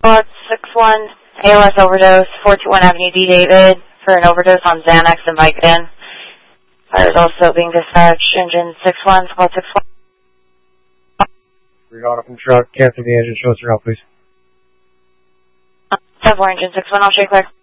Squad 6-1, ALS overdose, 421 Avenue D. David, for an overdose on Xanax and Vicodin. Fire is also being dispatched. Engine 6-1, Squad 6-1. Read auto from truck, cancel the engine, show us your help, please. 10-4, Engine 6-1, I'll shake clear.